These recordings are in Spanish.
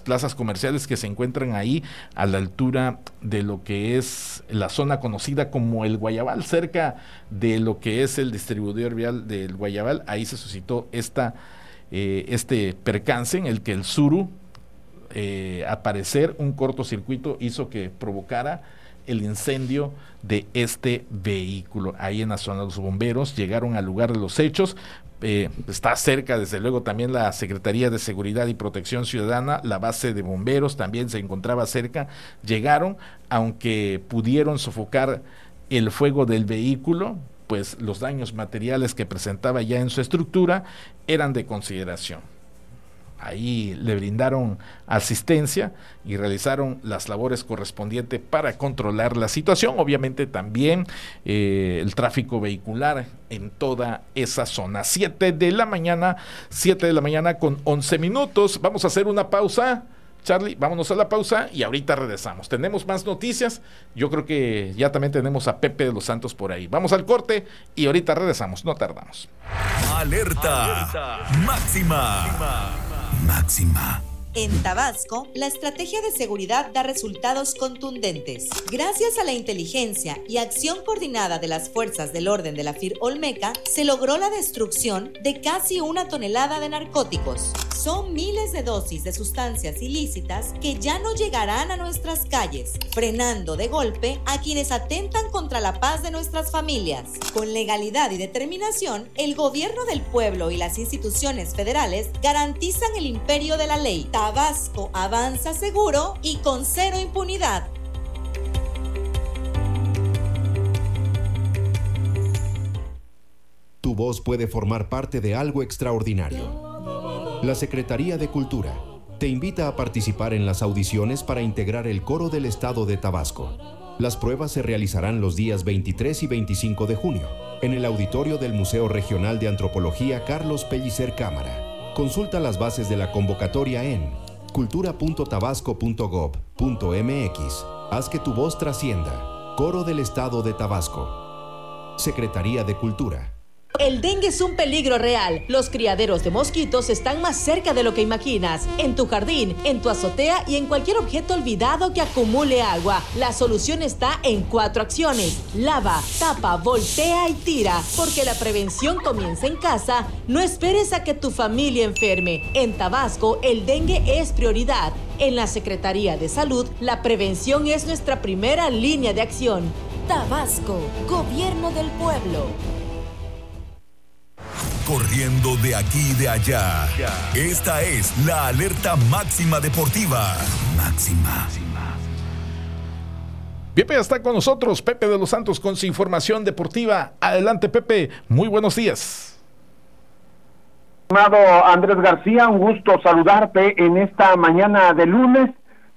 plazas comerciales que se encuentran ahí a la altura de lo que es la zona conocida como el Guayabal, cerca de lo que es el distribuidor vial del Guayabal. Ahí se suscitó este percance en el que el Suru, aparecer un cortocircuito, hizo que provocara el incendio de este vehículo. Ahí en la zona, los bomberos llegaron al lugar de los hechos. Está cerca, desde luego, también la Secretaría de Seguridad y Protección Ciudadana, la base de bomberos también se encontraba cerca. Llegaron, aunque pudieron sofocar el fuego del vehículo, pues los daños materiales que presentaba ya en su estructura eran de consideración. Ahí le brindaron asistencia y realizaron las labores correspondientes para controlar la situación. Obviamente también el tráfico vehicular en toda esa zona. 7 de la mañana con 11 minutos. Vamos a hacer una pausa. Charlie, vámonos a la pausa y ahorita regresamos. Tenemos más noticias. Yo creo que ya también tenemos a Pepe de los Santos por ahí. Vamos al corte y ahorita regresamos. No tardamos. Alerta máxima. En Tabasco, la estrategia de seguridad da resultados contundentes. Gracias a la inteligencia y acción coordinada de las fuerzas del orden de la FIR Olmeca, se logró la destrucción de casi 1 tonelada de narcóticos. Son miles de dosis de sustancias ilícitas que ya no llegarán a nuestras calles, frenando de golpe a quienes atentan contra la paz de nuestras familias. Con legalidad y determinación, el gobierno del pueblo y las instituciones federales garantizan el imperio de la ley. Tabasco avanza seguro y con cero impunidad. Tu voz puede formar parte de algo extraordinario. La Secretaría de Cultura te invita a participar en las audiciones para integrar el coro del estado de Tabasco. Las pruebas se realizarán los días 23 y 25 de junio en el auditorio del Museo Regional de Antropología Carlos Pellicer Cámara. Consulta las bases de la convocatoria en cultura.tabasco.gov.mx. Haz que tu voz trascienda. Coro del Estado de Tabasco. Secretaría de Cultura. El dengue es un peligro real. Los criaderos de mosquitos están más cerca de lo que imaginas. En tu jardín, en tu azotea y en cualquier objeto olvidado que acumule agua. La solución está en 4 acciones. Lava, tapa, voltea y tira. Porque la prevención comienza en casa. No esperes a que tu familia enferme. En Tabasco, el dengue es prioridad. En la Secretaría de Salud, la prevención es nuestra primera línea de acción. Tabasco, Gobierno del Pueblo. Corriendo de aquí y de allá. Esta es la alerta máxima deportiva. Máxima. Pepe está con nosotros, Pepe de los Santos, con su información deportiva. Adelante, Pepe. Muy buenos días. Estimado Andrés García, un gusto saludarte en esta mañana de lunes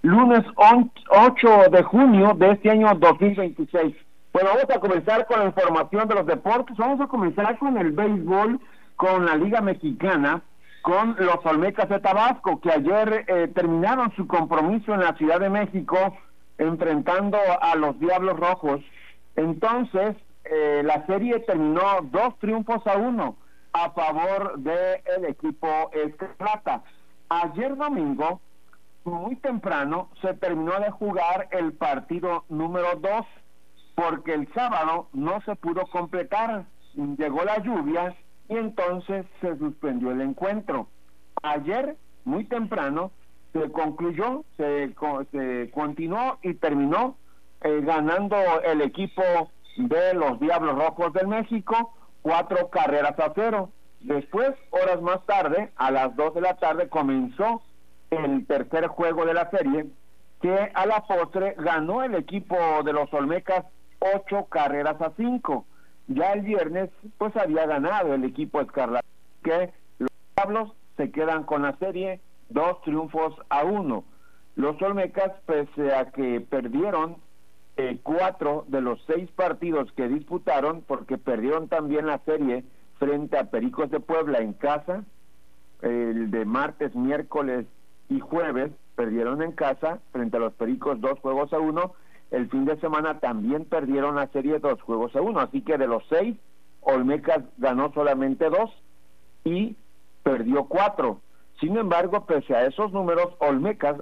8 de junio de este año 2026. Bueno, vamos a comenzar con la información de los deportes. Vamos a comenzar con el béisbol, con la Liga Mexicana, con los Olmecas de Tabasco, que ayer terminaron su compromiso en la Ciudad de México, enfrentando a los Diablos Rojos. Entonces, la serie terminó 2-1 a favor del equipo escarlata. Ayer domingo, muy temprano, se terminó de jugar el partido número 2, porque el sábado no se pudo completar, llegó la lluvia y entonces se suspendió el encuentro. Ayer, muy temprano, se concluyó, se continuó y terminó ganando el equipo de los Diablos Rojos del México 4-0. Después, horas más tarde, a las 2 de la tarde, comenzó el tercer juego de la serie, que a la postre ganó el equipo de los Olmecas 8-5. Ya el viernes pues había ganado el equipo escarlata, que los Diablos se quedan con la serie 2-1. Los Olmecas, pese a que perdieron 4 de los 6 partidos que disputaron, porque perdieron también la serie frente a Pericos de Puebla en casa, el de martes, miércoles y jueves perdieron en casa frente a los Pericos 2-1. El fin de semana también perdieron la serie 2-1, así que de los 6, Olmecas ganó solamente 2 y perdió 4. Sin embargo, pese a esos números, Olmecas